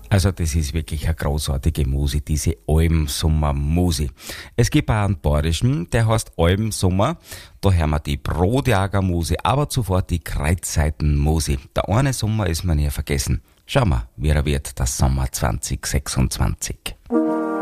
Also das ist wirklich eine großartige Musik, diese Almsommer-Musik. Es gibt auch einen bayerischen, der heißt Almsommer. Da hören wir die Brodjager-Musik, aber zuvor die Kreuzseiten-Musik. Der eine Sommer ist mir nie vergessen. Schauen wir, wie er wird, das Sommer 2026.